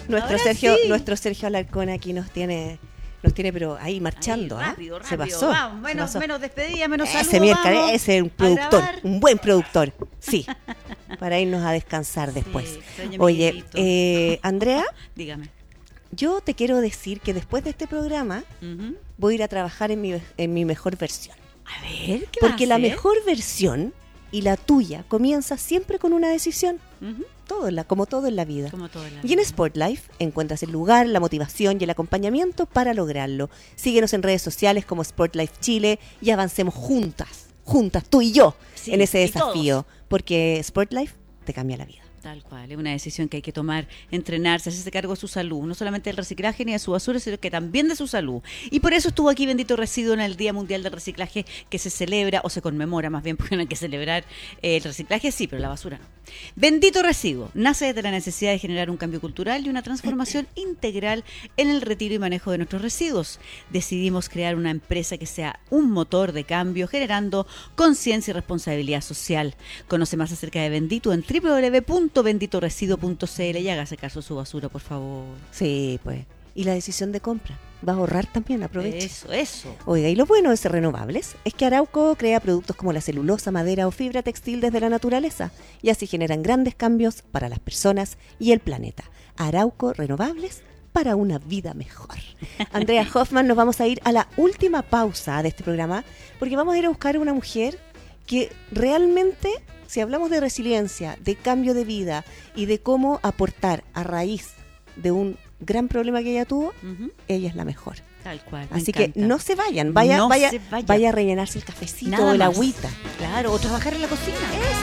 Nuestro Sergio Alarcón aquí nos tiene pero ahí marchando. Rápido. Se pasó. Vamos, menos despedida, menos saludos. Ese es un productor, un buen productor. Sí, para irnos a descansar después. Sí, oye, Andrea, dígame. Yo te quiero decir que después de este programa voy a ir a trabajar en mi mejor versión. A ver, ¿qué Porque va a la hacer? mejor versión y la tuya comienza siempre con una decisión. Como todo en la vida. Y en Sportlife encuentras el lugar, la motivación y el acompañamiento para lograrlo. Síguenos en redes sociales como Sportlife Chile y avancemos juntas, tú y yo, en ese desafío. Todos. Porque Sportlife te cambia la vida. Tal cual, es una decisión que hay que tomar, entrenarse, hacerse cargo de su salud, no solamente del reciclaje ni de su basura, sino que también de su salud. Y por eso estuvo aquí Bendito Residuo en el Día Mundial del Reciclaje, que se celebra, o se conmemora más bien, porque no hay que celebrar el reciclaje, sí, pero la basura no. Bendito Residuo nace desde la necesidad de generar un cambio cultural y una transformación integral en el retiro y manejo de nuestros residuos. Decidimos crear una empresa que sea un motor de cambio, generando conciencia y responsabilidad social. Conoce más acerca de Bendito en www.benditoresiduo.cl y hágase caso a su basura, por favor. Sí, pues. Y la decisión de compra. Va a ahorrar también, aproveche. Eso. Oiga, y lo bueno de ser renovables es que Arauco crea productos como la celulosa, madera o fibra textil desde la naturaleza y así generan grandes cambios para las personas y el planeta. Arauco Renovables para una vida mejor. Andrea Hoffman, nos vamos a ir a la última pausa de este programa porque vamos a ir a buscar a una mujer que realmente, si hablamos de resiliencia, de cambio de vida y de cómo aportar a raíz de un gran problema que ella tuvo, ella es la mejor. Tal cual. Así que no se vayan, vaya a rellenarse el cafecito Nada o la más. agüita. Claro, o trabajar en la cocina.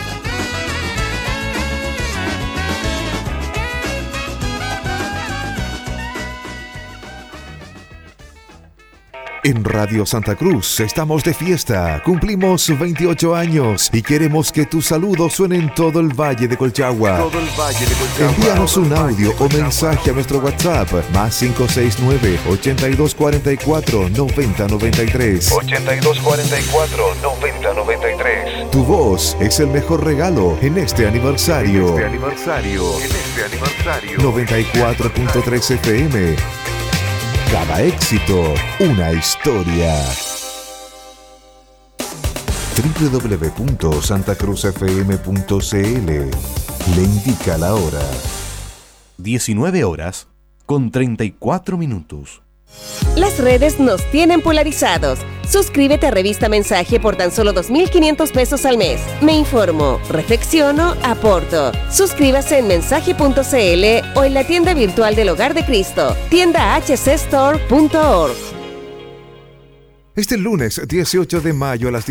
En Radio Santa Cruz estamos de fiesta, cumplimos 28 años y queremos que tus saludos suenen en todo el Valle de Colchagua. Envíanos un audio o mensaje a nuestro WhatsApp más 569-8244-9093. 8244-9093. Tu voz es el mejor regalo en este aniversario. 94.3 FM. Cada éxito, una historia. www.santacruzfm.cl le indica la hora. 19:34. Las redes nos tienen polarizados. Suscríbete a Revista Mensaje por tan solo 2.500 pesos al mes. Me informo, reflexiono, aporto. Suscríbase en mensaje.cl o en la tienda virtual del Hogar de Cristo, tiendahcstore.org. Este lunes 18 de mayo a las